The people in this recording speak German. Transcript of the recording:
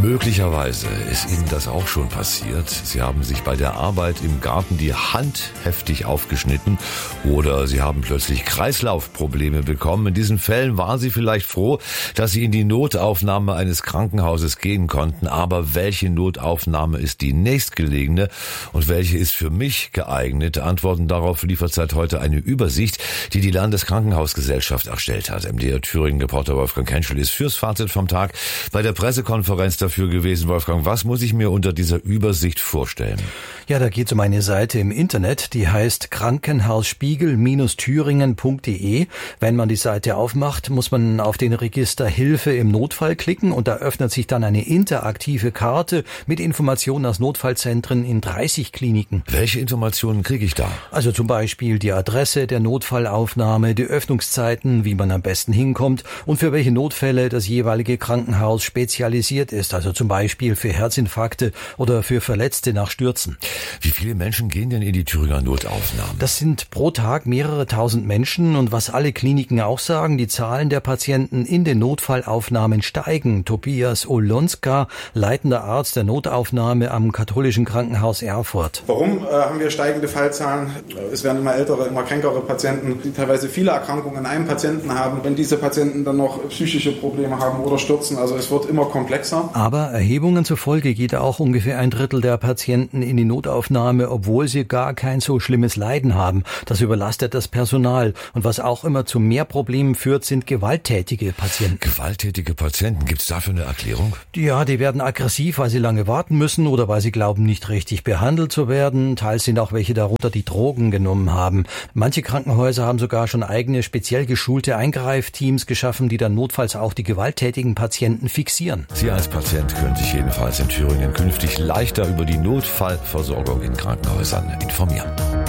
Möglicherweise ist Ihnen das auch schon passiert. Sie haben sich bei der Arbeit im Garten die Hand heftig aufgeschnitten oder Sie haben plötzlich Kreislaufprobleme bekommen. In diesen Fällen waren Sie vielleicht froh, dass Sie in die Notaufnahme eines Krankenhauses gehen konnten. Aber welche Notaufnahme ist die nächstgelegene und welche ist für mich geeignet? Antworten darauf liefert seit heute eine Übersicht, die die Landeskrankenhausgesellschaft erstellt hat. MDR Thüringen-Reporter Wolfgang Kenschel ist fürs Fazit vom Tag bei der Pressekonferenz dafür gewesen. Wolfgang, was muss ich mir unter dieser Übersicht vorstellen? Ja, da geht es um eine Seite im Internet, die heißt krankenhausspiegel-thüringen.de. Wenn man die Seite aufmacht, muss man auf den Register Hilfe im Notfall klicken und da öffnet sich dann eine interaktive Karte mit Informationen aus Notfallzentren in 30 Kliniken. Welche Informationen kriege ich da? Also zum Beispiel die Adresse der Notfallaufnahme, die Öffnungszeiten, wie man am besten hinkommt und für welche Notfälle das jeweilige Krankenhaus spezialisiert ist. Also zum Beispiel für Herzinfarkte oder für Verletzte nach Stürzen. Wie viele Menschen gehen denn in die Thüringer Notaufnahmen? Das sind pro Tag mehrere tausend Menschen und was alle Kliniken auch sagen, die Zahlen der Patienten in den Notfallaufnahmen steigen. Tobias Olonska, leitender Arzt der Notaufnahme am katholischen Krankenhaus Erfurt. Warum haben wir steigende Fallzahlen? Es werden immer ältere, immer kränkere Patienten, die teilweise viele Erkrankungen in einem Patienten haben. Wenn diese Patienten dann noch psychische Probleme haben oder stürzen, also es wird immer komplexer. Aber Erhebungen zufolge geht auch ungefähr ein Drittel der Patienten in die Notaufnahme, obwohl sie gar kein so schlimmes Leiden haben. Das überlastet das Personal. Und was auch immer zu mehr Problemen führt, sind gewalttätige Patienten. Gewalttätige Patienten, gibt es dafür eine Erklärung? Ja, die werden aggressiv, weil sie lange warten müssen oder weil sie glauben, nicht richtig behandelt zu werden. Teils sind auch welche darunter, die Drogen genommen haben. Manche Krankenhäuser haben sogar schon eigene speziell geschulte Eingreifteams geschaffen, die dann notfalls auch die gewalttätigen Patienten fixieren. Sie als Patient können sich jedenfalls in Thüringen künftig leichter über die Notfallversorgung in Krankenhäusern informieren.